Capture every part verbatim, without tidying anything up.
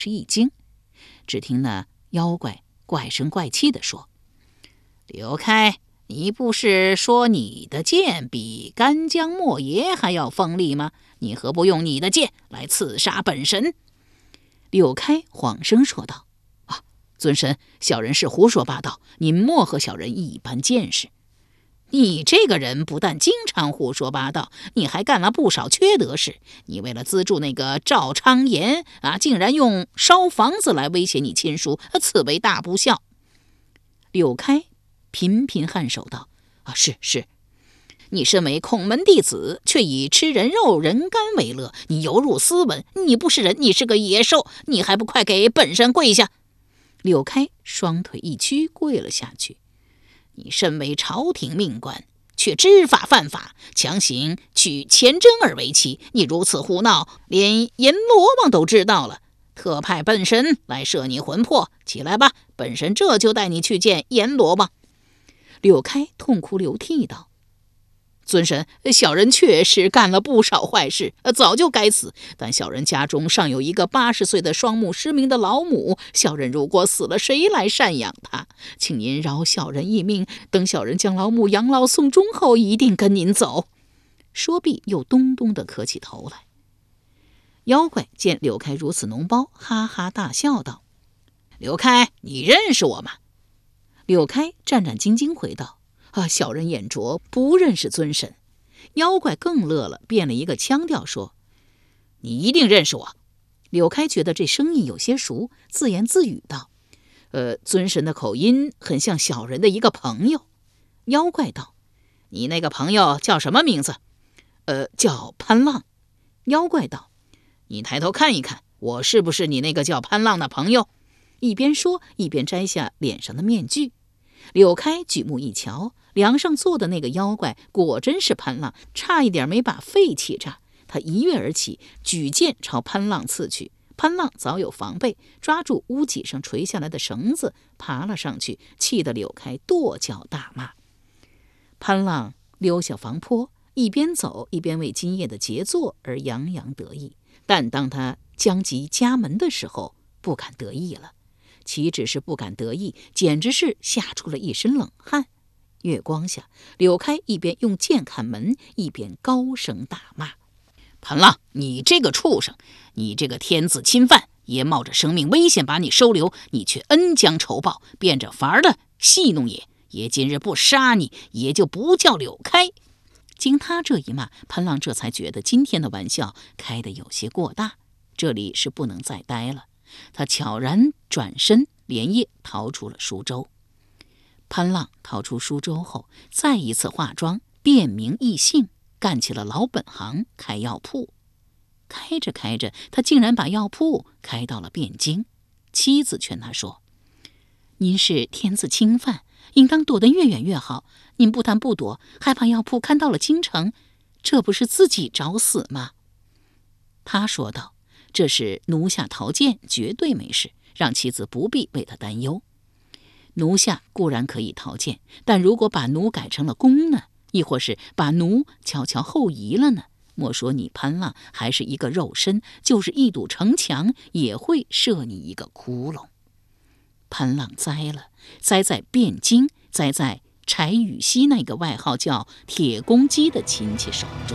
是一惊。只听那妖怪怪声怪气地说：柳开，你不是说你的剑比干将莫邪还要锋利吗？你何不用你的剑来刺杀本神？柳开晃声说道：啊，尊神，小人是胡说八道，您莫和小人一般见识。你这个人不但经常胡说八道，你还干了不少缺德事。你为了资助那个赵昌言啊，竟然用烧房子来威胁你亲叔，此为大不孝。柳开频频颔首道：啊，是是。你身为孔门弟子，却以吃人肉人肝为乐，你有辱斯文，你不是人，你是个野兽，你还不快给本神跪下！柳开双腿一屈，跪了下去。你身为朝廷命官，却知法犯法，强行娶钱真儿为妻，你如此胡闹，连阎罗王都知道了，特派本神来摄你魂魄。起来吧，本神这就带你去见阎罗王。柳开痛哭流涕道：尊神，小人确实干了不少坏事，早就该死。但小人家中尚有一个八十岁的双目失明的老母，小人如果死了，谁来赡养她？请您饶小人一命，等小人将老母养老送终后，一定跟您走。说毕，又咚咚地磕起头来。妖怪见柳开如此脓包，哈哈大笑道：柳开，你认识我吗？柳开战战兢兢回道：啊，小人眼拙，不认识尊神。妖怪更乐了，变了一个腔调说：你一定认识我。柳开觉得这声音有些熟，自言自语道：呃，尊神的口音很像小人的一个朋友。妖怪道：你那个朋友叫什么名字？呃，叫潘浪。妖怪道：你抬头看一看，我是不是你那个叫潘浪的朋友？一边说，一边摘下脸上的面具。柳开举目一瞧，梁上坐的那个妖怪果真是潘浪，差一点没把肺气炸。他一跃而起，举剑朝潘浪刺去。潘浪早有防备，抓住屋脊上垂下来的绳子，爬了上去，气得柳开跺脚大骂。潘浪溜下房坡，一边走一边为今夜的杰作而洋洋得意。但当他将及家门的时候，不敢得意了。岂止是不敢得意，简直是吓出了一身冷汗。月光下，柳开一边用剑看门，一边高声大骂：潘浪，你这个畜生，你这个天子侵犯，爷冒着生命危险把你收留，你却恩将仇报，变着法儿的戏弄爷。爷今日不杀你，爷就不叫柳开。经他这一骂，潘浪这才觉得今天的玩笑开得有些过大，这里是不能再待了。他悄然转身，连夜逃出了舒州。潘浪逃出舒州后，再一次化妆，变名易姓，干起了老本行，开药铺。开着开着，他竟然把药铺开到了汴京。妻子劝他说：您是天子侵犯，应当躲得越远越好。您不但不躲，还把药铺看到了京城，这不是自己找死吗？他说道：这是奴下逃剑，绝对没事，让妻子不必为他担忧。奴下固然可以逃剑，但如果把奴改成了公呢？亦或是把奴悄悄后移了呢？莫说你潘浪还是一个肉身，就是一堵城墙也会射你一个窟窿。潘浪栽了，栽在汴京，栽在柴雨熙那个外号叫铁公鸡的亲戚手中。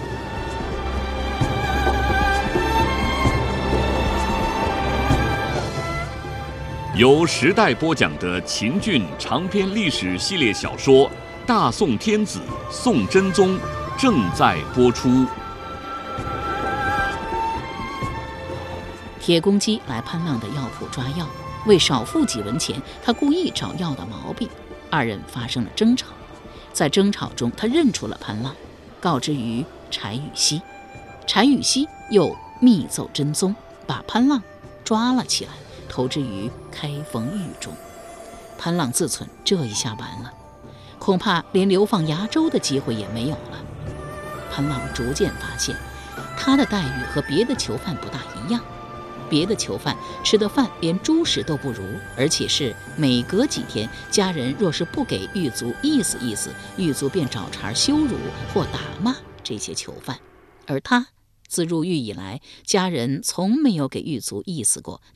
由时代播讲的秦俊长篇历史系列小说《大宋天子宋真宗》正在播出。 铁公鸡来潘浪的药铺抓药，为少付几文钱，他故意找药的毛病，二人发生了争吵。在争吵中，他认出了潘浪，告知于柴雨熙。柴雨熙又密奏真宗，把潘浪抓了起来，投之于开封狱中。潘浪自忖，这一下完了，恐怕连流放崖州的机会也没有了。潘浪逐渐发现，他的待遇和别的囚犯不大一样。别的囚犯吃的饭连猪食都不如，而且是每隔几天，家人若是不给狱卒意思意思，狱卒便找茬羞辱或打骂这些囚犯。而他自入狱以来，家人从没有给狱卒意思过，